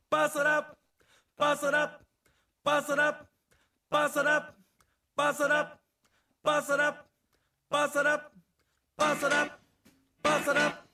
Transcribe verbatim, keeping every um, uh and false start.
Bust it up, bust it up, bust it up, bust it up, bust it up, bust it up, bust it up, bust it up, bust it up.